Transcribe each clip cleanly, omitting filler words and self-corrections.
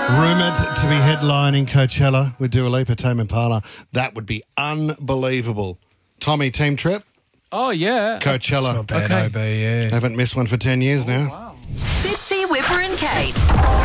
Rumoured to be headlining Coachella with Dua Lipa, Tame Impala. That would be unbelievable. Tommy, team trip? Oh, yeah. Coachella. Not bad, Okay. OB, yeah. Haven't missed one for 10 years now. Wow. Fitzy, Whipper and Kate.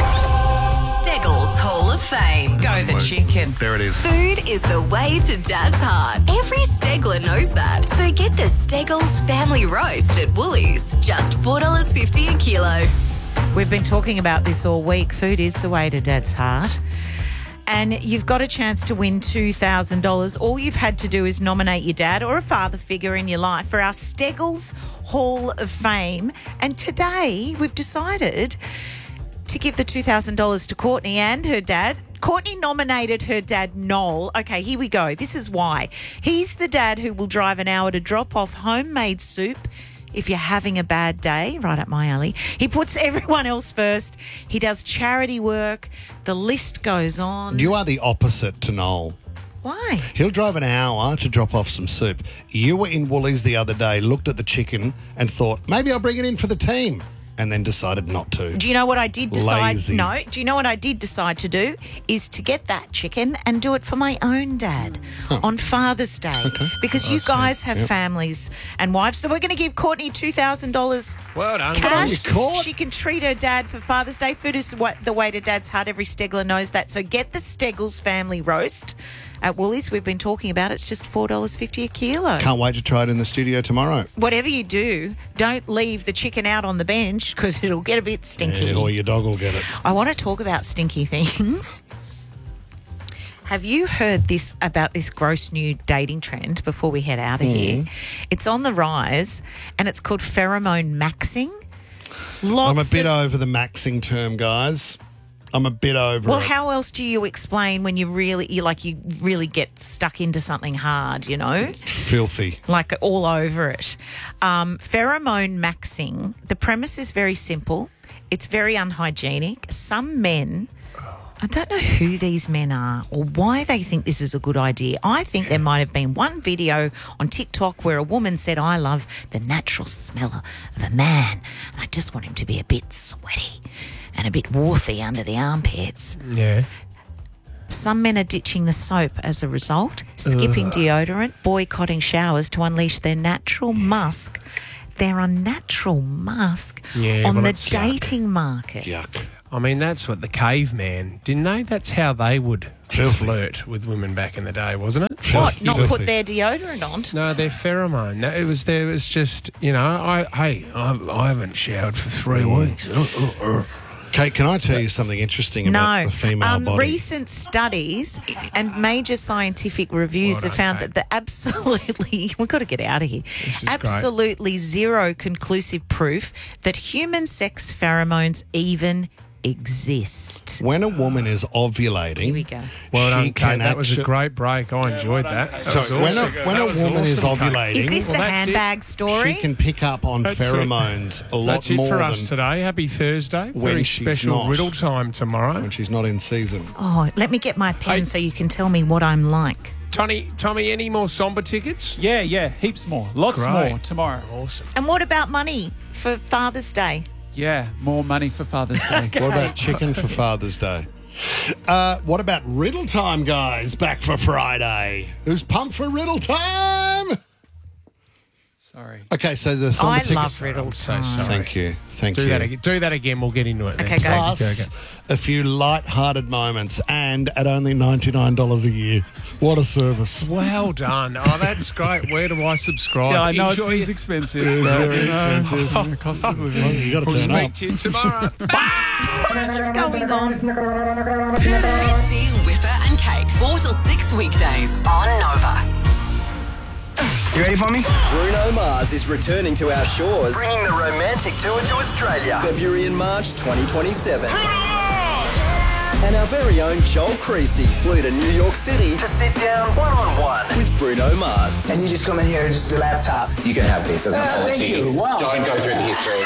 Steggles Hall of Fame. Go the chicken. There it is. Food is the way to Dad's heart. Every Stegler knows that. So get the Steggles Family Roast at Woolies. Just $4.50 a kilo. We've been talking about this all week. Food is the way to Dad's heart. And you've got a chance to win $2,000. All you've had to do is nominate your dad or a father figure in your life for our Steggles Hall of Fame. And today we've decided to give the $2,000 to Courtney and her dad. Courtney nominated her dad, Noel. Okay, here we go. This is why. He's the dad who will drive an hour to drop off homemade soup if you're having a bad day, right up my alley. He puts everyone else first. He does charity work. The list goes on. You are the opposite to Noel. Why? He'll drive an hour to drop off some soup. You were in Woolies the other day, looked at the chicken and thought, maybe I'll bring it in for the team, and then decided not to. Do you know what I did decide? Lazy. No. Do you know what I did decide to do? Is to get that chicken and do it for my own dad on Father's Day. Okay. Because you guys have families and wives. So we're going to give Courtney $2,000 Well done. cash. you, Court. She can treat her dad for Father's Day. Food is the way to Dad's heart. Every Stegler knows that. So get the Steggles Family Roast at Woolies. We've been talking about it. It's just $4.50 a kilo. Can't wait to try it in the studio tomorrow. Whatever you do, don't leave the chicken out on the bench because it'll get a bit stinky. Yeah, or your dog will get it. I want to talk about stinky things. Have you heard this about this gross new dating trend before we head out of here? It's on the rise and it's called pheromone maxing. I'm a bit over the maxing term, guys. I'm a bit over Well, it. how else do you explain when you really get stuck into something hard, you know? Filthy. Like all over it. Pheromone maxing, the premise is very simple. It's very unhygienic. Some men, I don't know who these men are or why they think this is a good idea. I think there might have been one video on TikTok where a woman said, I love the natural smell of a man and I just want him to be a bit sweaty and a bit woofy under the armpits. Yeah. Some men are ditching the soap as a result, skipping deodorant, boycotting showers to unleash their natural musk. Their unnatural musk Yeah, on well, the it sucked. dating market. Yuck. I mean, that's what the caveman, didn't they? That's how they would flirt with women back in the day, wasn't it? What? Not Filthy. put their deodorant on? No, their pheromone. No, it was just, you know, I haven't showered for 3 weeks. Kate, can I tell you something interesting about the female body? Recent studies and major scientific reviews Well have done, found Kate. that we've got to get out of here. This is great. Absolutely zero conclusive proof that human sex pheromones even exist. When a woman is ovulating, Here we go. Well done, she can Kate. That was a actu- great break. I enjoyed that. So when a woman is ovulating, Is this the that's it. handbag story? she can pick up on That's it. pheromones a lot That's it more for than us today. Happy Thursday. when Very she's special not. riddle time tomorrow. when she's not in season. Oh, let me get my pen Hey. so you can tell me what I'm like. Tommy, any more somber tickets? Yeah, heaps more. Lots Great. more tomorrow. Awesome. And what about money for Father's Day? Yeah, more money for Father's Day. What about chicken for Father's Day? What about riddle time, guys? Back for Friday. Who's pumped for riddle time? Sorry. Okay, so the I somber tickets. love riddle I'm so time. sorry. Thank you. Thank Do you. that again. Do that again. We'll get into it. Okay, then. go. Plus a few light-hearted moments and at only $99 a year. What a service. Well done. Oh, that's great. Where do I subscribe? Yeah, I know Enjoy it seems your- expensive. Very but, you know, expensive. cost of living. Well, you got to We'll turn speak up. to you tomorrow. What's going on? Fitzy, Whipper and Kate. 4 till 6 weekdays on Nova. You ready for me? Bruno Mars is returning to our shores. Bringing the romantic tour to Australia. February and March 2027. And our very own Joel Creasy flew to New York City To sit down one-on-one. with Bruno Mars. And you just come in here with just your laptop. You can have this as an apology. Thank you. Wow. Don't go through the history.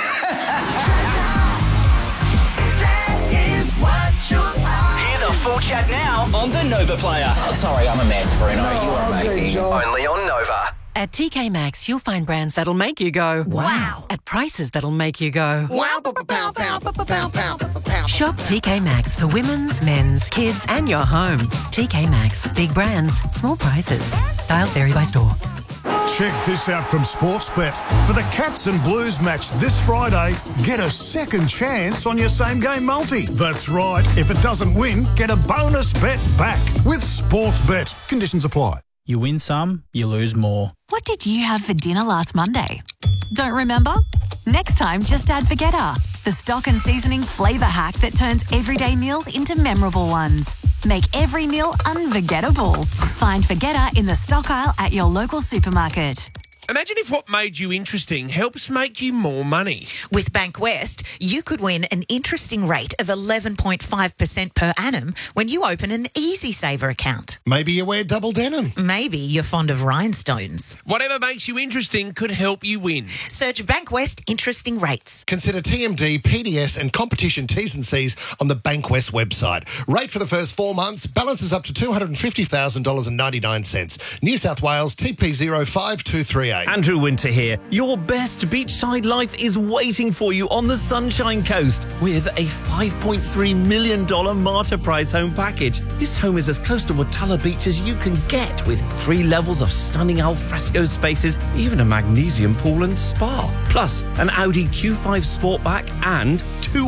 Hear the full chat now on the Nova Player. Oh, sorry, I'm a mess, Bruno. You are amazing. Joel. Only on Nova. At TK Maxx, you'll find brands that'll make you go, wow, at prices that'll make you go, wow, pow, pow, pow, pow. Shop TK Maxx for women's, men's, kids, and your home. TK Maxx, big brands, small prices. Styles vary by store. Check this out from Sportsbet. For the Cats and Blues match this Friday, get a second chance on your same-game multi. That's right. If it doesn't win, get a bonus bet back with Sportsbet. Conditions apply. You win some, you lose more. What did you have for dinner last Monday? Don't remember? Next time, just add Vegeta, the stock and seasoning flavour hack that turns everyday meals into memorable ones. Make every meal unforgettable. Find Vegeta in the stock aisle at your local supermarket. Imagine if what made you interesting helps make you more money. With Bankwest, you could win an interesting rate of 11.5% per annum when you open an EasySaver account. Maybe you wear double denim. Maybe you're fond of rhinestones. Whatever makes you interesting could help you win. Search Bankwest Interesting Rates. Consider TMD, PDS and competition T's and C's on the Bankwest website. Rate for the first 4 months. Balance is up to $250,000.99. New South Wales, TP 05238. Andrew Winter here. Your best beachside life is waiting for you on the Sunshine Coast with a $5.3 million Marta Prize home package. This home is as close to Watala Beach as you can get, with 3 levels of stunning alfresco spaces, even a magnesium pool and spa. Plus, an Audi Q5 Sportback and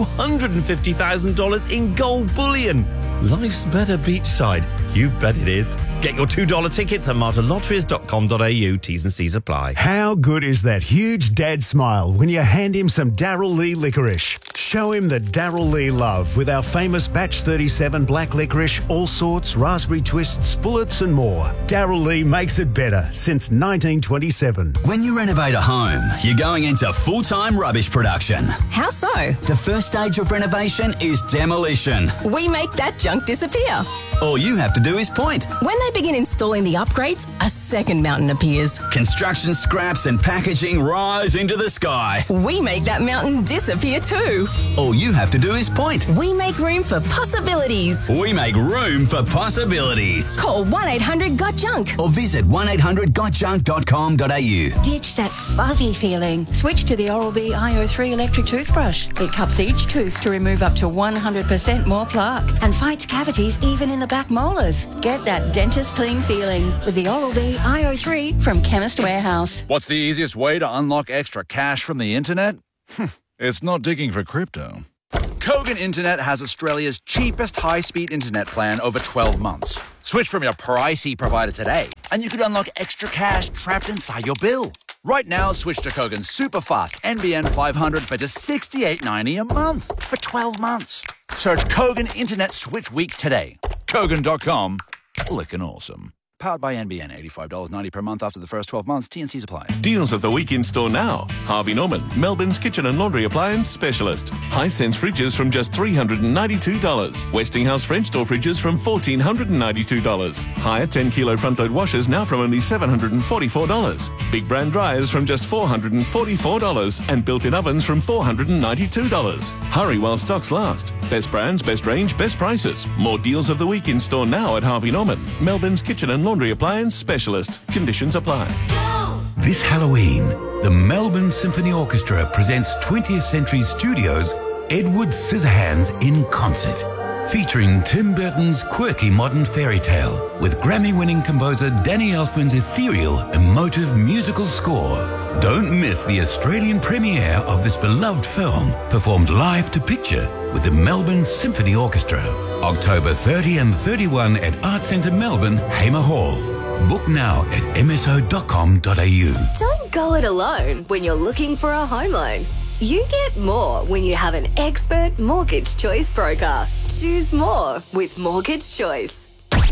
$250,000 in gold bullion. Life's better beachside. You bet it is. Get your $2 tickets at martalotteries.com.au. T's and C's apply. How good is that huge dad smile when you hand him some Darryl Lee licorice? Show him the Darryl Lee love with our famous Batch 37 black licorice, all sorts, raspberry twists, bullets and more. Darryl Lee makes it better since 1927. When you renovate a home, you're going into full-time rubbish production. How so? The first stage of renovation is demolition. We make that junk disappear. All you have to do is point. When they begin installing the upgrades, a second mountain appears. Construction scraps and packaging rise into the sky. We make that mountain disappear too. All you have to do is point. We make room for possibilities. We make room for possibilities. Call 1-800-GOT-JUNK or visit 1800gotjunk.com.au. Ditch that fuzzy feeling. Switch to the Oral-B IO3 electric toothbrush. It cups each tooth to remove up to 100% more plaque and fights cavities even in the back molars. Get that dentist clean feeling with the Oral-B IO3 from Chemist Warehouse. What's the easiest way to unlock extra cash from the internet? It's not digging for crypto. Kogan Internet has Australia's cheapest high-speed internet plan over 12 months. Switch from your pricey provider today, and you could unlock extra cash trapped inside your bill. Right now, switch to Kogan's super fast NBN 500 for just $68.90 a month for 12 months. Search Kogan Internet Switch Week today. Kogan.com. Lickin' awesome. Powered by NBN, $85.90 per month after the first 12 months. T&Cs apply. Deals of the week in store now. Harvey Norman, Melbourne's kitchen and laundry appliance specialist. Hisense fridges from just $392. Westinghouse French door fridges from $1,492. Hire 10-kilo front-load washers now from only $744. Big brand dryers from just $444. And built-in ovens from $492. Hurry while stocks last. Best brands, best range, best prices. More deals of the week in store now at Harvey Norman, Melbourne's kitchen and laundry appliance specialist. Conditions apply. This Halloween, the Melbourne Symphony Orchestra presents 20th Century Studios' Edward Scissorhands in concert, featuring Tim Burton's quirky modern fairy tale with Grammy-winning composer Danny Elfman's ethereal, emotive musical score. Don't miss the Australian premiere of this beloved film, performed live to picture with the Melbourne Symphony Orchestra. October 30 and 31 at Arts Centre Melbourne, Hamer Hall. Book now at mso.com.au. Don't go it alone when you're looking for a home loan. You get more when you have an expert mortgage choice broker. Choose more with Mortgage Choice.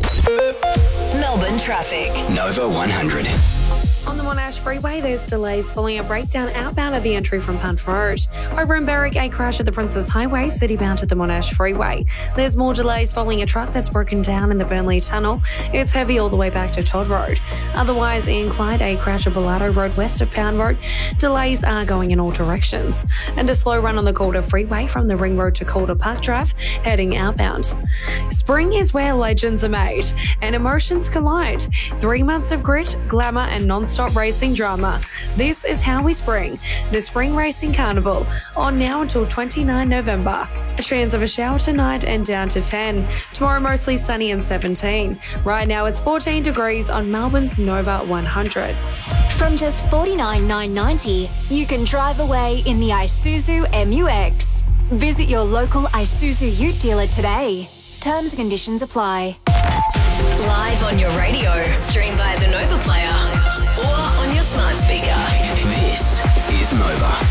Melbourne traffic. Nova 100. On the Monash Freeway, there's delays following a breakdown outbound at the entry from Punt Road. Over in Berwick, a crash at the Princess Highway, citybound to the Monash Freeway. There's more delays following a truck that's broken down in the Burnley Tunnel. It's heavy all the way back to Todd Road. Otherwise, in Clyde, a crash at Bellado Road west of Pound Road. Delays are going in all directions. And a slow run on the Calder Freeway from the Ring Road to Calder Park Drive, heading outbound. Spring is where legends are made and emotions collide. 3 months of grit, glamour and non non-stop racing drama. This is How We Spring, the Spring Racing Carnival, on now until 29 November. A chance of a shower tonight and down to 10. Tomorrow mostly sunny and 17. Right now it's 14 degrees on Melbourne's Nova 100. From just $49,990, you can drive away in the Isuzu MU-X. Visit your local Isuzu Ute dealer today. Terms and conditions apply. Live on your radio, stream via the Nova Player, or on your smart speaker. This is Nova.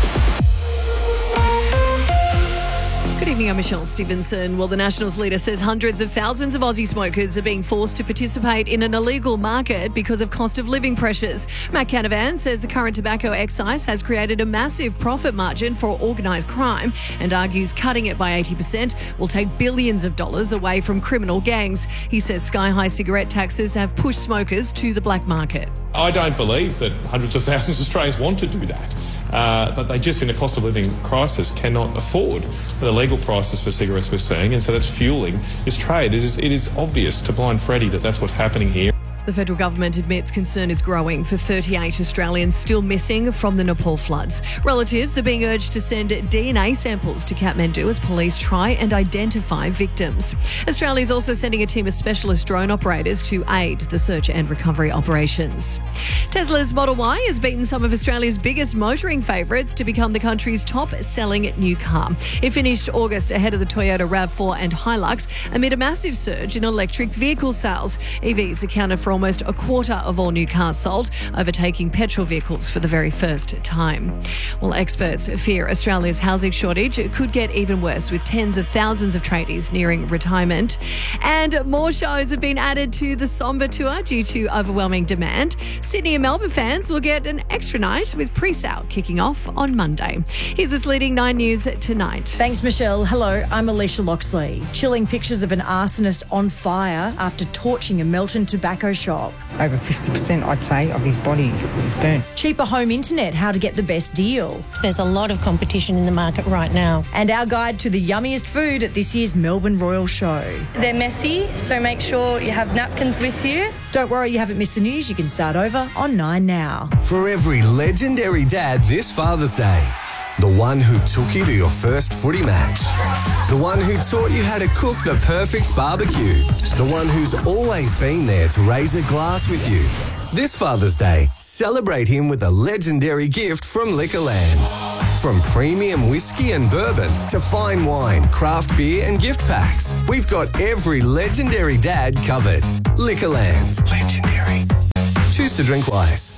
Good evening, I'm Michelle Stevenson. Well, the Nationals leader says hundreds of thousands of Aussie smokers are being forced to participate in an illegal market because of cost of living pressures. Matt Canavan says the current tobacco excise has created a massive profit margin for organised crime and argues cutting it by 80% will take billions of dollars away from criminal gangs. He says sky-high cigarette taxes have pushed smokers to the black market. I don't believe that hundreds of thousands of Australians want to do that. But they just, in a cost of living crisis, cannot afford the legal prices for cigarettes we're seeing, and so that's fueling this trade. It is obvious to blind Freddie that that's what's happening here. The federal government admits concern is growing for 38 Australians still missing from the Nepal floods. Relatives are being urged to send DNA samples to Kathmandu as police try and identify victims. Australia is also sending a team of specialist drone operators to aid the search and recovery operations. Tesla's Model Y has beaten some of Australia's biggest motoring favourites to become the country's top-selling new car. It finished August ahead of the Toyota RAV4 and Hilux amid a massive surge in electric vehicle sales. EVs accounted for almost a quarter of all new cars sold, overtaking petrol vehicles for the very first time. Well, experts fear Australia's housing shortage could get even worse, with tens of thousands of tradies nearing retirement. And more shows have been added to the Somber Tour due to overwhelming demand. Sydney and Melbourne fans will get an extra night with pre-sale kicking off on Monday. Here's what's leading 9 News tonight. Thanks, Michelle. Hello, I'm Alicia Loxley. Chilling pictures of an arsonist on fire after torching a Melton tobacco shop. Over 50%, I'd say, of his body is burnt. Cheaper home internet, how to get the best deal. There's a lot of competition in the market right now. And our guide to the yummiest food at this year's Melbourne Royal Show. They're messy, so make sure you have napkins with you. Don't worry, you haven't missed the news. You can start over on 9 now. For every legendary dad this Father's Day. The one who took you to your first footy match. The one who taught you how to cook the perfect barbecue. The one who's always been there to raise a glass with you. This Father's Day, celebrate him with a legendary gift from Liquorland. From premium whiskey and bourbon to fine wine, craft beer and gift packs, we've got every legendary dad covered. Liquorland. Legendary. Choose to drink wise.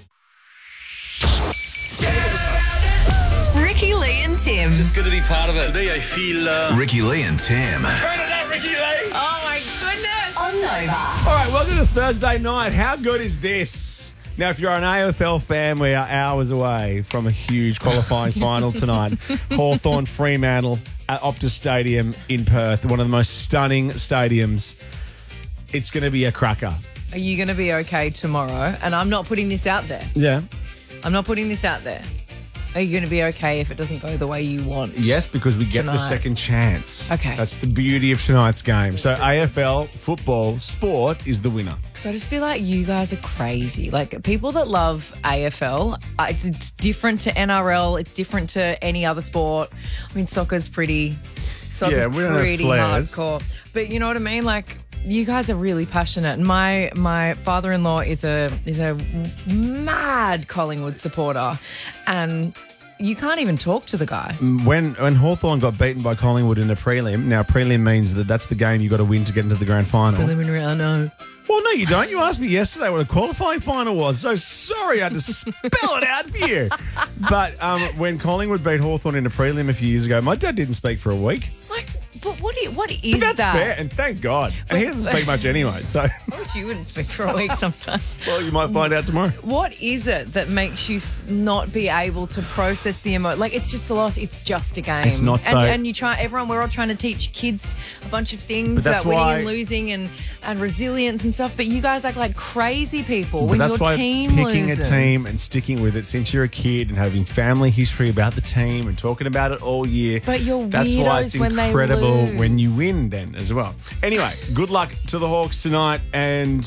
Ricky Lee and Tim. Just good to be part of it. Today I feel... Ricky Lee and Tim. Turn it up, Ricky Lee! Oh my goodness. On Nova. All right, welcome to Thursday night. How good is this? Now, if you're an AFL fan, we are hours away from a huge qualifying final tonight. Hawthorn Fremantle at Optus Stadium in Perth, one of the most stunning stadiums. It's going to be a cracker. Are you going to be okay tomorrow? And I'm not putting this out there. Yeah. I'm not putting this out there. Are you going to be okay if it doesn't go the way you want? Yes, because we get the second chance. Okay. That's the beauty of tonight's game. So AFL, football, sport is the winner. So I just feel like you guys are crazy. Like, people that love AFL, it's different to NRL. It's different to any other sport. I mean, soccer's pretty hardcore. But you know what I mean? Like, you guys are really passionate. My father-in-law is a mad Collingwood supporter, and you can't even talk to the guy. When Hawthorn got beaten by Collingwood in the prelim, now prelim means that's the game you got to win to get into the grand final. Preliminary, I know. Well, no, you don't. You asked me yesterday what a qualifying final was. So sorry I had to spell it out for you. But when Collingwood beat Hawthorn in the prelim a few years ago, my dad didn't speak for a week. But what is that's that? Fair, and thank God. And he doesn't speak much anyway, so... I wish you wouldn't speak for a week sometimes. Well, you might find out tomorrow. What is it that makes you not be able to process the emotion? Like, it's just a loss. It's just a game. It's not, and you try. We're all trying to teach kids a bunch of things about winning and losing and resilience and stuff. But you guys act like crazy people when your team loses. Picking a team and sticking with it since you're a kid and having family history about the team and talking about it all year. But you're that's weirdos why it's incredible when they lose. when you win then as well. Anyway, good luck to the Hawks tonight, and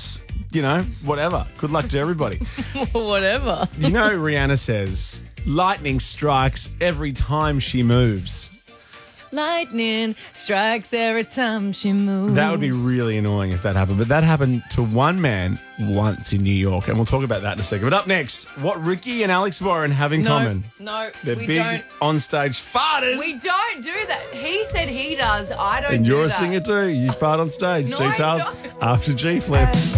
whatever. Good luck to everybody. Whatever. You know, Rihanna says, lightning strikes every time she moves. Lightning strikes every time she moves. That would be really annoying if that happened. But that happened to one man once in New York. And we'll talk about that in a second. But up next, what Ricky and Alex Warren have in common. No, They're we big don't. on-stage farters. We don't do that. He said he does. I don't And do you're a that. singer too. You fart on stage. No, I Details don't. after G-Flip.